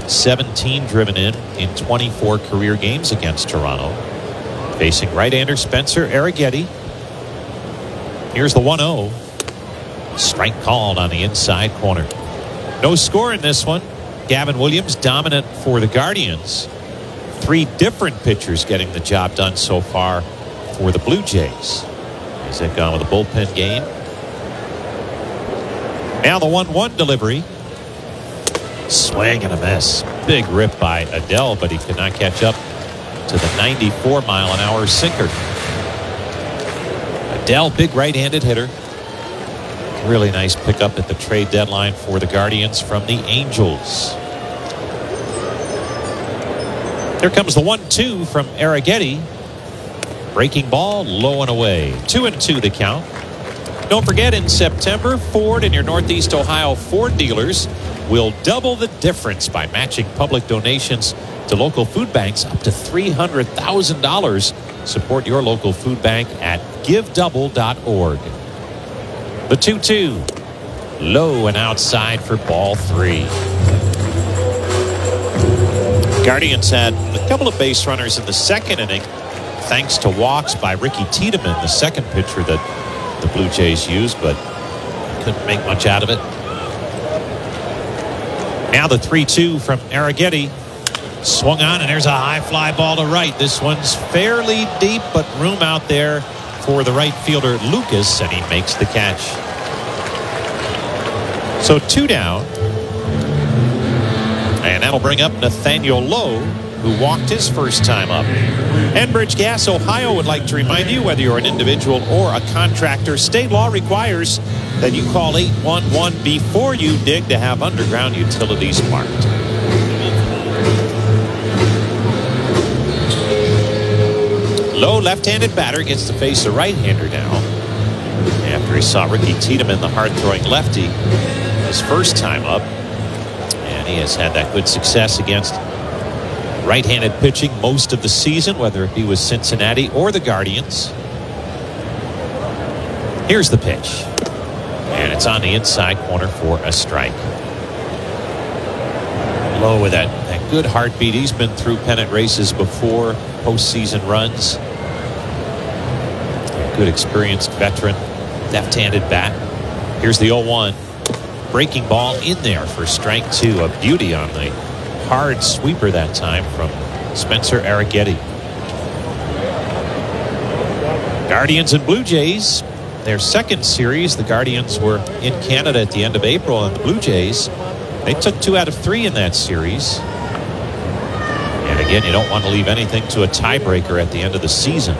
17 driven in 24 career games against Toronto. Facing right-hander Spencer Arrighetti. Here's the 1-0. Strike called on the inside corner. No score in this one. Gavin Williams dominant for the Guardians. 3 different pitchers getting the job done so far for the Blue Jays. Has that gone with a bullpen game? Now the 1-1 delivery. Swing and a miss. Big rip by Adell, but he could not catch up to the 94-mile-an-hour sinker. Adell, big right-handed hitter. Really nice pickup at the trade deadline for the Guardians from the Angels. Here comes the 1-2 from Arrighetti. Breaking ball, low and away. 2-2 the count. Don't forget, in September, Ford and your Northeast Ohio Ford dealers will double the difference by matching public donations to local food banks up to $300,000. Support your local food bank at givedouble.org. The 2-2. Low and outside for ball 3. Guardians had a couple of base runners in the second inning thanks to walks by Ricky Tiedemann, the second pitcher that the Blue Jays used, but couldn't make much out of it. Now the 3-2 from Arrighetti. Swung on, and there's a high fly ball to right. This one's fairly deep, but room out there for the right fielder Lucas, and he makes the catch. So 2 down. And that'll bring up Nathaniel Lowe, who walked his first time up. Enbridge Gas Ohio would like to remind you, whether you're an individual or a contractor, state law requires that you call 811 before you dig to have underground utilities marked. Lowe, left-handed batter, gets to face a right-hander now. After he saw Ricky Tiedemann, the hard-throwing lefty, his first time up. And he has had that good success against right-handed pitching most of the season, whether it be with Cincinnati or the Guardians. Here's the pitch. And it's on the inside corner for a strike. Lowe with that good heartbeat. He's been through pennant races before, postseason runs. Good experienced veteran, left-handed bat. Here's the 0-1. Breaking ball in there for strike 2. A beauty on the hard sweeper that time from Spencer Arrighetti. Guardians and Blue Jays, their second series. The Guardians were in Canada at the end of April, and the Blue Jays, they took 2 out of 3 in that series. And again, you don't want to leave anything to a tiebreaker at the end of the season.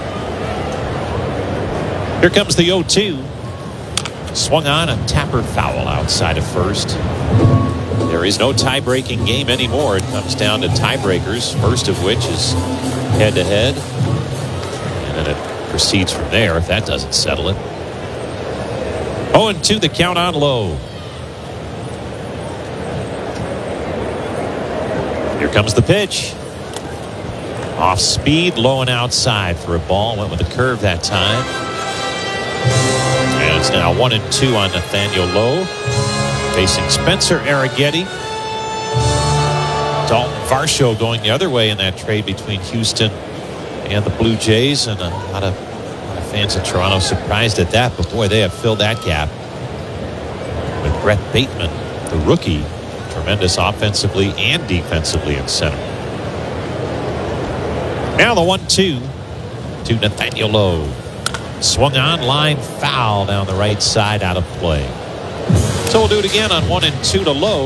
Here comes the 0-2. Swung on, a tapper foul outside of first. There is no tie-breaking game anymore. It comes down to tiebreakers, first of which is head-to-head. And then it proceeds from there if that doesn't settle it. 0-2 the count on Lowe. Here comes the pitch. Off speed, low and outside for a ball. Went with a curve that time. And it's now 1-2 on Nathaniel Lowe. Facing Spencer Arrighetti. Dalton Varsho going the other way in that trade between Houston and the Blue Jays. And a lot of fans in Toronto surprised at that. But boy, they have filled that gap with Brett Bateman, the rookie. Tremendous offensively and defensively in center. Now the 1-2 to Nathaniel Lowe. Swung on, line foul down the right side, out of play. So we'll do it again on 1-2 to Lowe.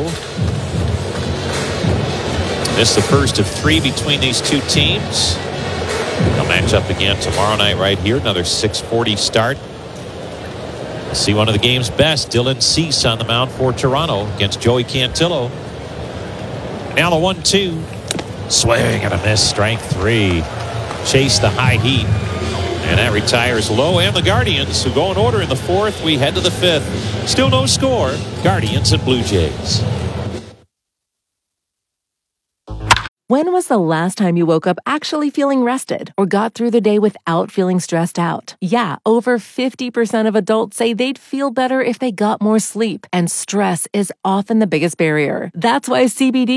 This is the first of 3 between these two teams. They'll match up again tomorrow night right here. Another 6:40 start. We'll see one of the game's best, Dylan Cease, on the mound for Toronto against Joey Cantillo. Now the 1-2. Swing and a miss, strike 3. Chase the high heat. And that retires Lowe and the Guardians, who go in order in the 4th. We head to the 5th. Still no score. Guardians and Blue Jays. When was the last time you woke up actually feeling rested or got through the day without feeling stressed out? Yeah, over 50% of adults say they'd feel better if they got more sleep, and stress is often the biggest barrier. That's why CBD